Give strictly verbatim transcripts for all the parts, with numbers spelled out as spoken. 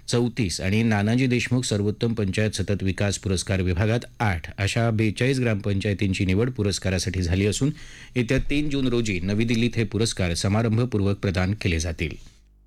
चौतीस आणि नानाजी देशमुख सर्वोत्तम पंचायत सतत विकास पुरस्कार विभागात आठ अशा बेचाळीस ग्रामपंचायतींची निवड पुरस्कारासाठी झाली असून येत्या तीन जून रोजी नवी दिल्लीत हे पुरस्कार समारंभपूर्वक प्रदान केले जातील.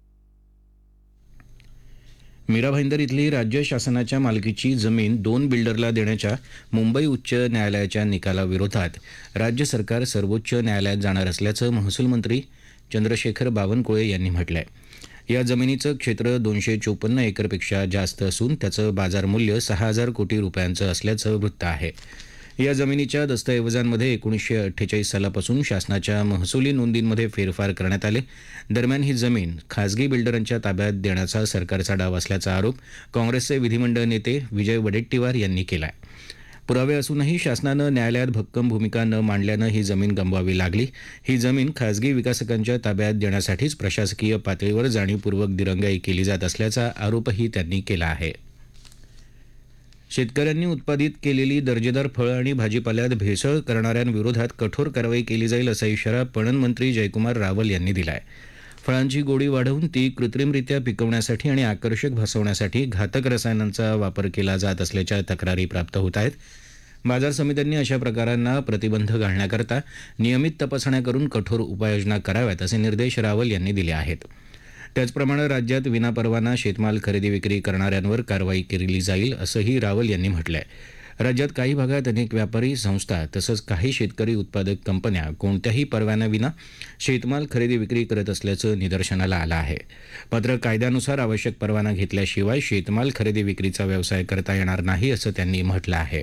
मीरा भाईंदर इथली राज्य शासनाच्या मालकीची जमीन दोन बिल्डरला देण्याच्या मुंबई उच्च न्यायालयाच्या निकालाविरोधात राज्य सरकार सर्वोच्च न्यायालयात जाणार असल्याचं महसूल मंत्री चंद्रशेखर बावनकुळे यांनी म्हटलं आहे. या जमिनीचं क्षेत्र दोनशे चोपन्न एकरपेक्षा जास्त असून त्याचं बाजारमूल्य सहा हजार कोटी रुपयांचं असल्याचं वृत्त आहे. या जमिनीच्या दस्तऐवजांमध्ये एकोणीसशे अठ्ठेचाळीस सालापासून शासनाच्या महसुली नोंदींमध्ये फेरफार करण्यात आले. दरम्यान ही जमीन खासगी बिल्डरांच्या ताब्यात देण्याचा सरकारचा डाव असल्याचा आरोप काँग्रेसचे विधिमंडळ नेते विजय वडेट्टीवार यांनी केला आहे. पुरावे असूनही शासनानं न्यायालयात भक्कम भूमिका न मांडल्यानं ही जमीन गमवावी लागली. ही जमीन खासगी विकासकांच्या ताब्यात देण्यासाठीच प्रशासकीय पातळीवर जाणीवपूर्वक दिरंगाई केली जात असल्याचा आरोपही त्यांनी केला आहे. शेतकऱ्यांनी उत्पादित केलेली दर्जेदार फळं आणि भाजीपाल्यात भेसळ करणाऱ्यांविरोधात कठोर कारवाई केली जाईल असा इशारा पणन मंत्री जयकुमार रावल यांनी दिला आहे. फळांची गोडी वाढवून ती कृत्रिमरित्या पिकवण्यासाठी आणि आकर्षक भासवण्यासाठी घातक रसायनांचा वापर केला जात असल्याच्या तक्रारी प्राप्त होत आहेत. बाजार समित्यांनी अशा प्रकारांना प्रतिबंध घालण्याकरता नियमित तपासण्या करून कठोर उपाययोजना कराव्यात असे निर्देश रावल यांनी दिले आहेत. त्याचप्रमाणे राज्यात विनापरवाना शेतमाल खरेदी विक्री करणाऱ्यांवर कारवाई केली जाईल असंही रावल यांनी म्हटलं आहे. राज्यात काही भागात अनेक व्यापारी संस्था तसंच काही शेतकरी उत्पादक कंपन्या कोणत्याही परवान्याविना शेतमाल खरेदी विक्री करत असल्याचं निदर्शनाला आलं आहे. मात्र कायद्यानुसार आवश्यक परवाना घेतल्याशिवाय शेतमाल खरेदी विक्रीचा व्यवसाय करता येणार नाही असं त्यांनी म्हटलं आहे.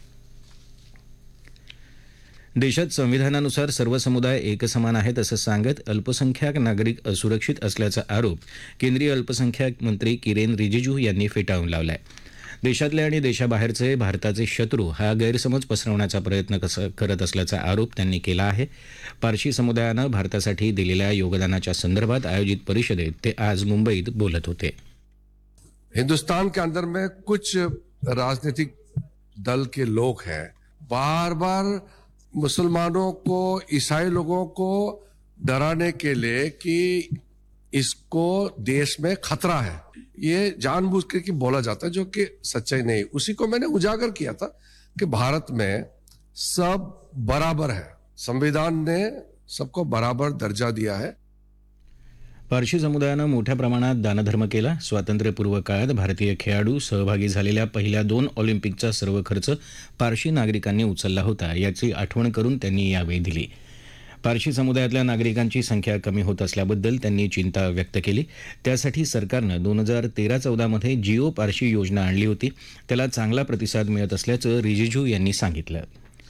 देशात संविधानानुसार सर्व समुदाय एकसमान आहेत असं सांगत अल्पसंख्याक नागरिक असुरक्षित असल्याचा आरोप केंद्रीय अल्पसंख्याक मंत्री किरेन रिजिजू यांनी फेटाळून लावला आहे. देशातले आणि देशाबाहेरचे भारताचे शत्रू हा गैरसमज पसरवण्याचा प्रयत्न करत असल्याचा आरोप त्यांनी केला आहे. पारशी समुदायानं भारतासाठी दिलेल्या योगदानाच्या संदर्भात आयोजित परिषदेत ते आज मुंबईत बोलत होते. हिंदुस्तान के अंदर में कुछ राजनीतिक दल के लोग हैं, बार बार मुसलमानों को, ईसाई लोगों को डराने के लिए कि इसको देश में खतरा है, ये जानबूझ के कि बोला जाता है, जो कि सच्चाई नहीं. उसी को मैंने उजागर किया था कि भारत में सब बराबर है, संविधान ने सबको बराबर दर्जा दिया है. पारशी समुदायानं मोठ्या प्रमाणात दानधर्म केला. स्वातंत्र्यपूर्व काळात भारतीय खेळाडू सहभागी झालेल्या पहिल्या दोन ऑलिम्पिकचा सर्व खर्च पारशी नागरिकांनी उचलला होता याची आठवण करून त्यांनी यावेळी दिली. पारशी समुदायातल्या नागरिकांची संख्या कमी होत असल्याबद्दल त्यांनी चिंता व्यक्त केली. त्यासाठी सरकारनं दोन हजार तेरा चौदामध्ये जिओ पारशी योजना आणली होती. त्याला चांगला प्रतिसाद मिळत असल्याचं रिजिजू यांनी सांगितलं.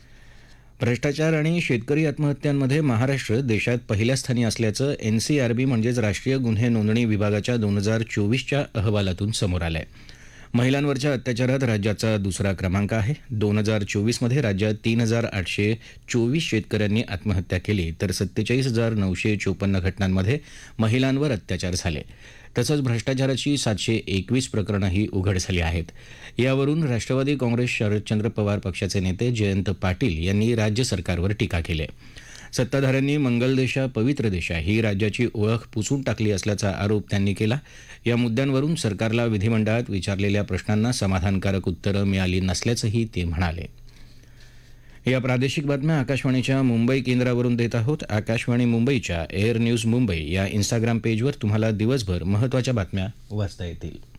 भ्रष्टाचार आणि शेतकरी आत्महत्यांमध्ये महाराष्ट्र देशात पहिल्या स्थानी असल्याचं एनसीआरबी म्हणजेच राष्ट्रीय गुन्हे नोंदणी विभागाच्या दोन हजार चोवीसच्या अहवालातून समोर आलं आहे. महिलांवरच्या अत्याचारात राज्याचा दुसरा क्रमांक आहे. दोन हजार चोवीसमध्ये राज्यात तीन हजार आठशे चोवीस शेतकऱ्यांनी आत्महत्या केली तर सत्तेचाळीस हजार नऊशे चोपन्न घटनांमध्ये महिलांवर अत्याचार झाले. तसंच भ्रष्टाचाराची सातशे एकवीस प्रकरणंही उघड झाली आहेत. यावरून राष्ट्रवादी काँग्रेस शरदचंद्र पवार पक्षाचे नेते जयंत पाटील यांनी राज्य सरकारवर टीका केली. सत्ताधाऱ्यांनी मंगल देशा पवित्र देशा ही राज्याची ओळख पुसून टाकली असल्याचा आरोप त्यांनी केला. या मुद्द्यांवरून सरकारला विधिमंडळात विचारलेल्या प्रश्नांना समाधानकारक उत्तरं मिळाली नसल्याचंही ते म्हणाले. या प्रादेशिक बातम्या आकाशवाणीच्या मुंबई केंद्रावरून देत आहोत. आकाशवाणी मुंबईच्या एअर न्यूज मुंबई या इन्स्टाग्राम पेजवर तुम्हाला दिवसभर महत्त्वाच्या बातम्या वाचता येतील.